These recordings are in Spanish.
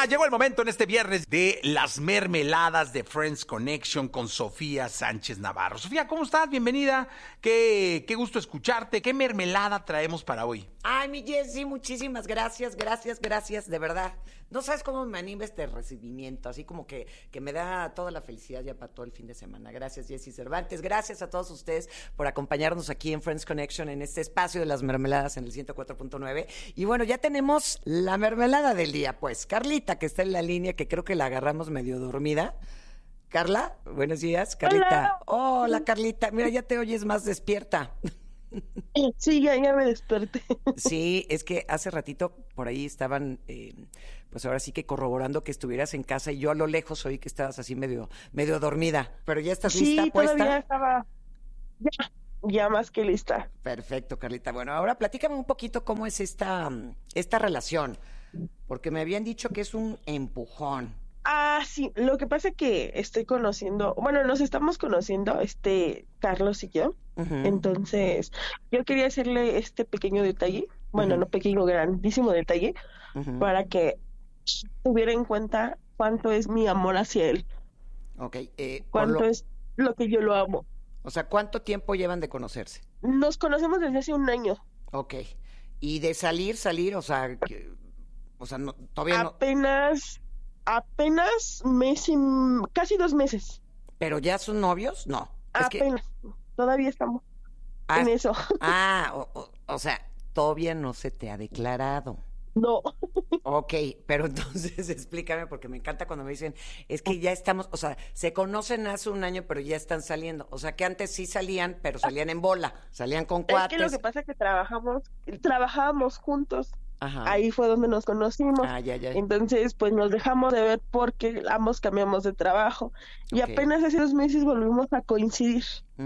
llegó el momento en este viernes de las mermeladas de Friends Connection con Sofía Sánchez Navarro. Sofía, ¿cómo estás? Bienvenida. Qué gusto escucharte. ¿Qué mermelada traemos para hoy? Ay, mi Jessy, muchísimas gracias, de verdad. No sabes cómo me anima este recibimiento, así como que me da toda la felicidad ya para todo el fin de semana. Gracias, Jessy Cervantes. Gracias a todos ustedes por acompañarnos aquí en Friends Connection, en este espacio de las mermeladas en el 104.9. Y bueno, ya tenemos la mermelada del día, pues. Carlita, que está en la línea, que creo que la agarramos medio dormida. Carla, buenos días. Carlita. Hola, Carlita. Mira, ya te oyes más despierta. Sí, ya me desperté. Sí, es que hace ratito por ahí estaban, pues ahora sí que corroborando que estuvieras en casa y yo a lo lejos oí que estabas así medio dormida. Pero ya estás lista, puesta. Sí, todavía estaba ya más que lista. Perfecto, Carlita. Bueno, ahora platícame un poquito cómo es esta relación, porque me habían dicho que es un empujón. Ah, sí, lo que pasa es que estoy conociendo, bueno, nos estamos conociendo, Carlos y yo. Uh-huh. Entonces, yo quería hacerle este pequeño detalle, bueno, Uh-huh. no pequeño, grandísimo detalle, Uh-huh. para que tuviera en cuenta cuánto es mi amor hacia él, Ok, cuánto es lo que yo lo amo. o sea, ¿cuánto tiempo llevan de conocerse? Nos conocemos desde hace un año. Ok, y de salir, o sea, no, todavía no. Apenas casi 2 meses. ¿Pero ya son novios? No. Es que, Apenas, todavía estamos ah, en eso. o sea, todavía no se te ha declarado. No, Ok, pero entonces explícame, porque me encanta cuando me dicen, es que ya estamos, o sea, se conocen hace un año, pero ya están saliendo. O sea, que antes sí salían, pero salían en bola, salían con es que cuates. lo que pasa es que trabajábamos juntos. Ajá. Ahí fue donde nos conocimos. Ya. Entonces, pues nos dejamos de ver porque ambos cambiamos de trabajo. Y Ok. apenas hace 2 meses volvimos a coincidir.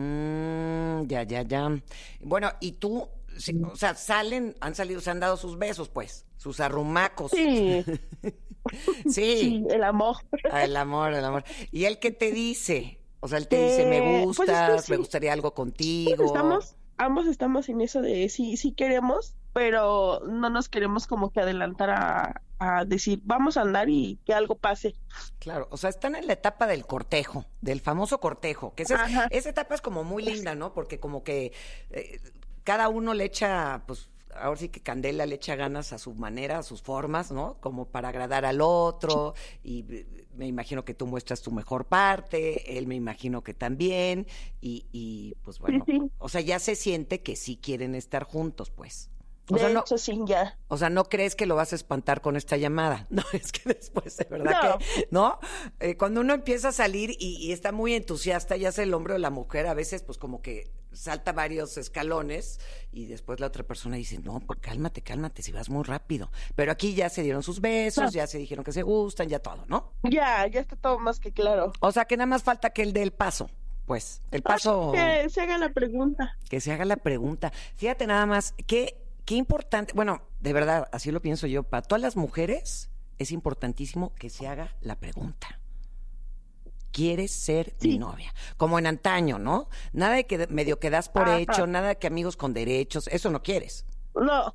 Ya. Bueno, y tú, sí, o sea, han salido, se han dado sus besos, pues, sus arrumacos. Sí, Sí, sí, el amor. el amor. ¿Y él qué te dice? O sea, él te dice, me Pues es que gustas, sí. me gustaría algo contigo. Ambos estamos en eso de sí queremos, pero no nos queremos como que adelantar a decir, vamos a andar y que algo pase. Claro, o sea, están en la etapa del cortejo, del famoso cortejo, que Ajá. esa etapa es como muy linda, ¿no? Porque como que cada uno le echa, pues, ahora sí que Candela le echa ganas a su manera, a sus formas, ¿no? Como para agradar al otro, y me imagino que tú muestras tu mejor parte, él me imagino que también, y pues bueno, Sí. o sea, ya se siente que sí quieren estar juntos, pues. O De sea, no, hecho, sí, ya. o sea, no crees que lo vas a espantar con esta llamada. No, es que después, de verdad No. que, ¿no? Cuando uno empieza a salir y está muy entusiasta, ya sea el hombre o la mujer, a veces pues como que salta varios escalones y después la otra persona dice, no, pues cálmate, si vas muy rápido. Pero aquí ya se dieron sus besos, ya se dijeron que se gustan, ya todo, ¿no? Ya está todo más que claro. O sea, que nada más falta que el dé el paso. Pues, el paso... Que se haga la pregunta. Que se haga la pregunta. Fíjate nada más, qué importante, bueno, de verdad, así lo pienso yo, para todas las mujeres es importantísimo que se haga la pregunta. ¿Quieres ser mi novia? Como en antaño, ¿no? Nada de que medio que das por hecho, nada de que amigos con derechos, eso no quieres. No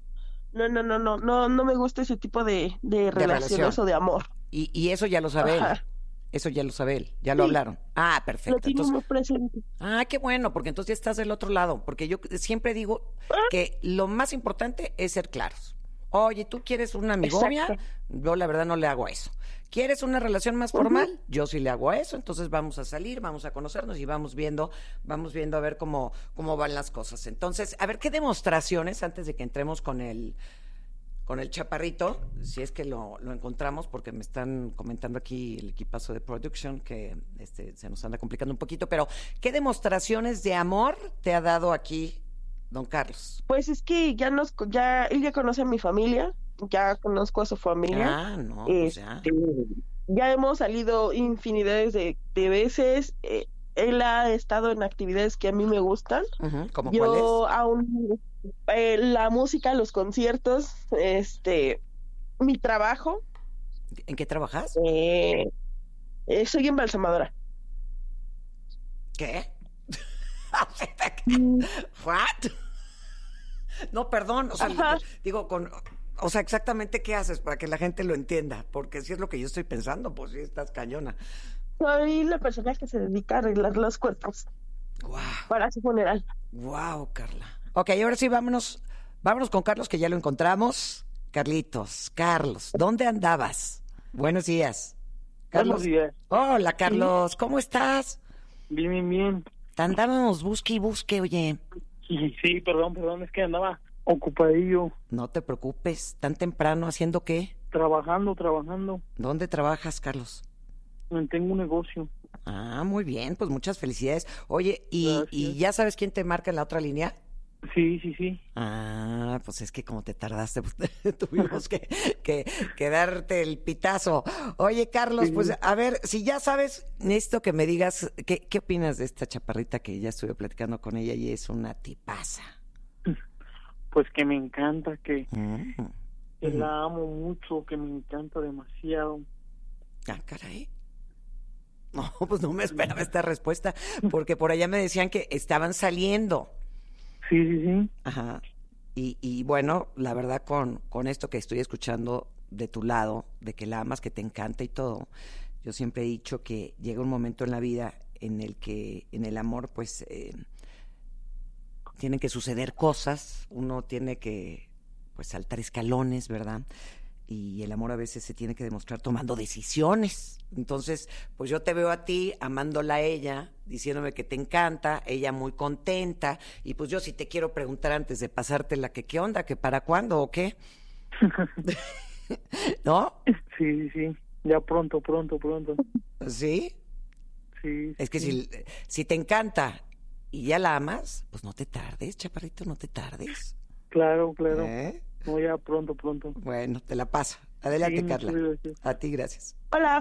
me gusta ese tipo de relaciones o de amor. Y eso ya lo sabe él. Eso ya lo sabe él, ya lo hablaron. Ah, perfecto. Lo tiene muy presente. Ah, qué bueno, porque entonces ya estás del otro lado, porque yo siempre digo que lo más importante es ser claros. Oye, ¿tú quieres una amigovia? Exacto. Yo la verdad no le hago eso. ¿Quieres una relación más formal? Yo sí le hago eso, entonces vamos a salir, vamos a conocernos y vamos viendo a ver cómo van las cosas. Entonces, a ver qué demostraciones antes de que entremos con el chaparrito, si es que lo encontramos, porque me están comentando aquí el equipazo de production que se nos anda complicando un poquito, pero ¿qué demostraciones de amor te ha dado aquí don Carlos? Pues es que él ya conoce a mi familia, ya conozco a su familia. Ah, no, pues ya. Ya hemos salido infinidades de veces. Él ha estado en actividades que a mí me gustan. Uh-huh. ¿Cómo Yo cuáles? aún la música, los conciertos, mi trabajo. ¿En qué trabajas? Soy embalsamadora. ¿Qué? ¿What? No, perdón, o sea, digo, O sea, exactamente qué haces para que la gente lo entienda, porque si es lo que yo estoy pensando, pues sí, estás cañona. Soy la persona que se dedica a arreglar los cuerpos Wow, para su funeral. wow, Carla. Ok, ahora sí, vámonos con Carlos, que ya lo encontramos. Carlos, ¿dónde andabas? Buenos días. Carlos. Buenos días. Hola, Carlos, ¿cómo estás? Bien, bien, bien. Te andábamos busque y busque, oye. Sí, perdón, es que andaba ocupadillo, No te preocupes, tan temprano, ¿haciendo qué? trabajando. ¿Dónde trabajas, Carlos? Tengo un negocio. Ah, muy bien, pues muchas felicidades. Oye, ¿y Gracias. ya sabes quién te marca en la otra línea? Sí. Ah, pues es que como te tardaste, pues, tuvimos que darte el pitazo. Oye, Carlos, Sí. pues a ver, si ya sabes, necesito que me digas, ¿qué opinas de esta chaparrita que ya estuve platicando con ella y es una tipaza? Pues que me encanta, que Mm. la amo mucho, que me encanta demasiado. Ah, caray. No, pues no me esperaba esta respuesta, porque por allá me decían que estaban saliendo. Sí. Ajá. Y bueno, la verdad con esto que estoy escuchando de tu lado, de que la amas, que te encanta y todo, yo siempre he dicho que llega un momento en la vida en el que en el amor pues tienen que suceder cosas, uno tiene que pues saltar escalones, ¿verdad? Y el amor a veces se tiene que demostrar tomando decisiones. Entonces, pues yo te veo a ti amándola a ella, diciéndome que te encanta, ella muy contenta, y pues yo sí te quiero preguntar antes de pasártela que qué onda, que para cuándo o qué, ¿no? Sí. Ya pronto. ¿Sí? Sí. Es que si te encanta y ya la amas, pues no te tardes, chaparrito, no te tardes. Claro. ¿Eh? No, ya pronto. Bueno, te la paso. Adelante, Sí, muchas Carla. gracias. A ti, gracias. Hola.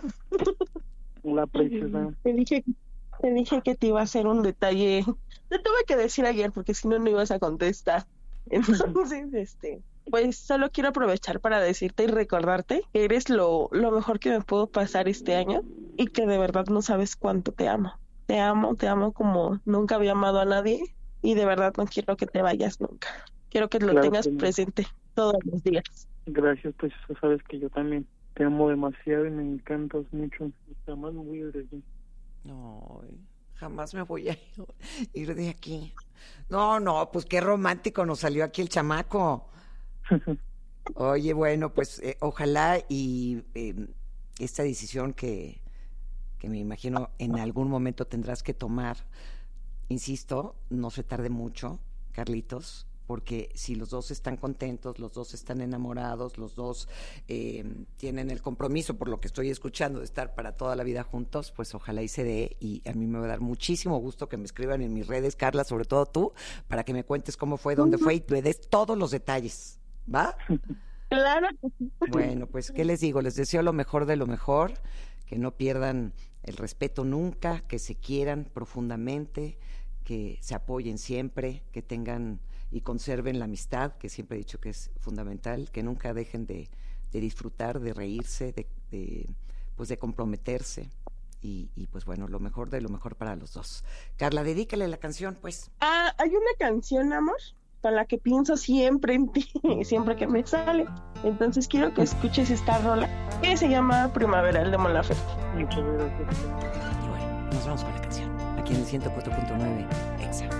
La preciosa. Te dije que te iba a hacer un detalle. Te tuve que decir ayer porque si no, no ibas a contestar. Entonces, pues solo quiero aprovechar para decirte y recordarte que eres lo mejor que me pudo pasar este año y que de verdad no sabes cuánto te amo. Te amo como nunca había amado a nadie y de verdad no quiero que te vayas nunca. Quiero que lo Claro tengas que no. presente todos los días. Gracias, pues sabes que yo también te amo demasiado y me encantas mucho. Jamás me voy a ir de aquí. No, jamás me voy a ir de aquí. No, pues qué romántico nos salió aquí el chamaco. Oye, bueno, pues ojalá y esta decisión que me imagino en algún momento tendrás que tomar, insisto, no se tarde mucho, Carlitos, porque si los dos están contentos, los dos están enamorados, los dos tienen el compromiso, por lo que estoy escuchando, de estar para toda la vida juntos, pues ojalá y se dé, y a mí me va a dar muchísimo gusto que me escriban en mis redes, Carla, sobre todo tú, para que me cuentes cómo fue, dónde fue y me des todos los detalles, ¿va? Claro. Bueno, pues, ¿qué les digo? Les deseo lo mejor de lo mejor, que no pierdan el respeto nunca, que se quieran profundamente, que se apoyen siempre, que tengan y conserven la amistad, que siempre he dicho que es fundamental, que nunca dejen de disfrutar, de reírse, de comprometerse. Y pues bueno, lo mejor de lo mejor para los dos. Carla, dedícale la canción, pues. Ah, hay una canción, amor, con la que pienso siempre en ti, siempre que me sale. Entonces quiero que escuches esta rola que se llama Primaveral de Mon Laferte. Muchas gracias. Y bueno, nos vamos con la canción. Aquí en el 104.9 Exa.